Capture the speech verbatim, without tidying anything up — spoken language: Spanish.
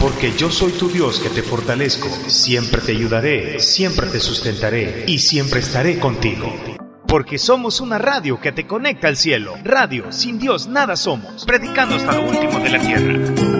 Porque yo soy tu Dios que te fortalezco, siempre te ayudaré, siempre te sustentaré y siempre estaré contigo. Porque somos una radio que te conecta al cielo. Radio, sin Dios nada somos, predicando hasta lo último de la tierra.